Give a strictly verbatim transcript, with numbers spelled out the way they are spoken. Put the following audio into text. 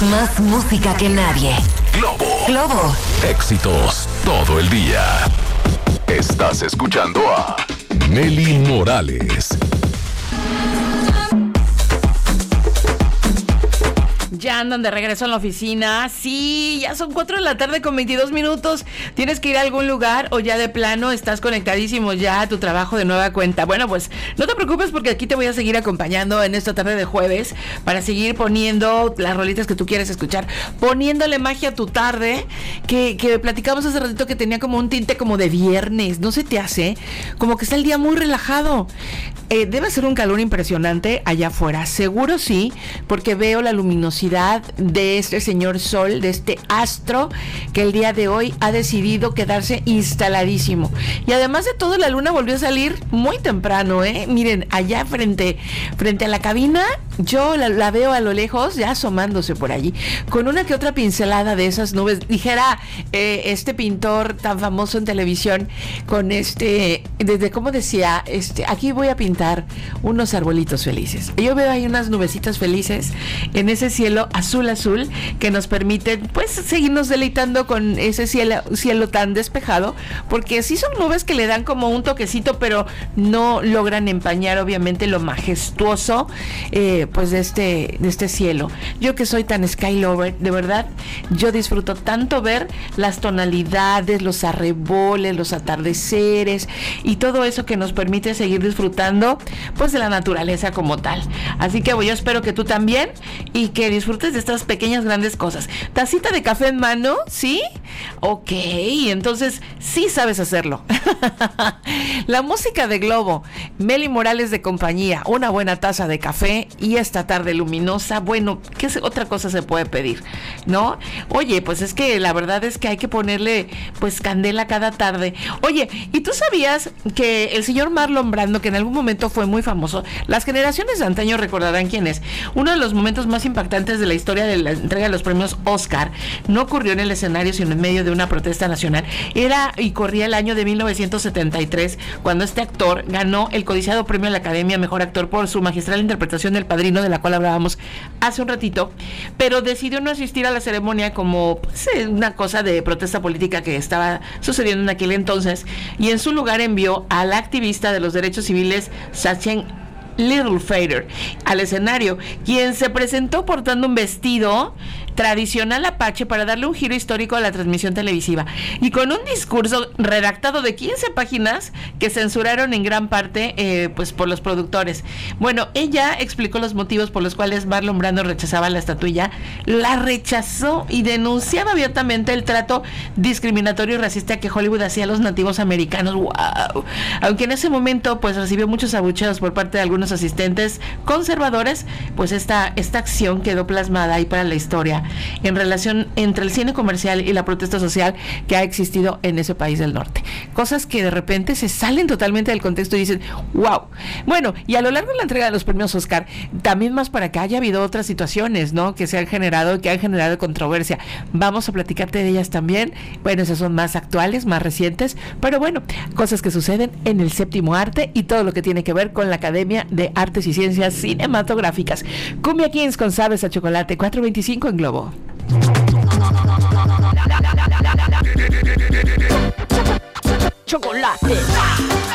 Más música que nadie. Globo. Globo. Éxitos todo el día. Estás escuchando a Mely Morales. Ya andan de regreso en la oficina. Sí, ya son cuatro de la tarde con veintidós minutos. ¿Tienes que ir a algún lugar o ya de plano estás conectadísimo ya a tu trabajo de nueva cuenta? Bueno, pues no te preocupes porque aquí te voy a seguir acompañando en esta tarde de jueves para seguir poniendo las rolitas que tú quieres escuchar, poniéndole magia a tu tarde, que, que platicamos hace ratito que tenía como un tinte como de viernes. ¿No se te hace? Como que está el día muy relajado. Eh, debe ser un calor impresionante allá afuera. Seguro sí, porque veo la luminosidad de este señor sol, de este astro que el día de hoy ha decidido quedarse instaladísimo. Y además de todo, la luna volvió a salir muy temprano, ¿eh? Miren, allá frente, frente a la cabina, yo la, la veo a lo lejos, ya asomándose por allí, con una que otra pincelada de esas nubes. Dijera eh, este pintor tan famoso en televisión, con este, desde cómo decía, este, aquí voy a pintar unos arbolitos felices. Yo veo ahí unas nubecitas felices en ese cielo azul azul que nos permiten pues seguirnos deleitando con ese cielo, cielo tan despejado, porque sí son nubes que le dan como un toquecito, pero no logran empañar obviamente lo majestuoso eh, pues de este, de este cielo. Yo que soy tan sky lover, de verdad, yo disfruto tanto ver las tonalidades, los arreboles, los atardeceres y todo eso que nos permite seguir disfrutando pues de la naturaleza como tal. Así que bueno, yo espero que tú también y que disfrutes de estas pequeñas grandes cosas. Tacita de café en mano, ¿sí? Ok, entonces sí sabes hacerlo. La música de Globo, Mely Morales de compañía, una buena taza de café y esta tarde luminosa. Bueno, ¿qué otra cosa se puede pedir? ¿No? Oye, pues es que la verdad es que hay que ponerle pues candela cada tarde. Oye, ¿y tú sabías que el señor Marlon Brando, que en algún momento fue muy famoso, las generaciones de antaño recordarán quién es, uno de los momentos más impactantes de la historia de la entrega de los premios Oscar no ocurrió en el escenario sino en medio de una protesta nacional? Era y corría el año de mil novecientos setenta y tres cuando este actor ganó el codiciado premio a la Academia Mejor Actor por su magistral interpretación del Padrino, de la cual hablábamos hace un ratito, pero decidió no asistir a la ceremonia como pues, una cosa de protesta política que estaba sucediendo en aquel entonces, y en su lugar envió a la activista de los derechos civiles Sachin Littlefader al escenario, quien se presentó portando un vestido tradicional apache para darle un giro histórico a la transmisión televisiva y con un discurso redactado de quince páginas que censuraron en gran parte eh, pues por los productores. Bueno, ella explicó los motivos por los cuales Marlon Brando rechazaba la estatuilla, la rechazó y denunciaba abiertamente el trato discriminatorio y racista que Hollywood hacía a los nativos americanos. ¡Wow! Aunque en ese momento pues recibió muchos abucheos por parte de algunos asistentes conservadores, pues esta, esta acción quedó plasmada ahí para la historia en relación entre el cine comercial y la protesta social que ha existido en ese país del norte. Cosas que de repente se salen totalmente del contexto y dicen, wow. Bueno, y a lo largo de la entrega de los premios Oscar, también más para que haya habido otras situaciones, ¿no? Que se han generado, que han generado controversia. Vamos a platicarte de ellas también. Bueno, esas son más actuales, más recientes, pero bueno, cosas que suceden en el séptimo arte y todo lo que tiene que ver con la Academia de Artes y Ciencias Cinematográficas. Cumbia Kings con Sabes a Chocolate, cuatro veinticinco en Globo. Chocolate.